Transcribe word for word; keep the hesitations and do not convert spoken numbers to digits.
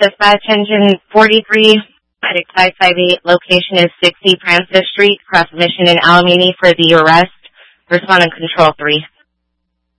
Dispatch Engine forty-three, medic five five eight, location is sixty Francis Street, cross Mission and Alameda for the arrest. Respond on Control three.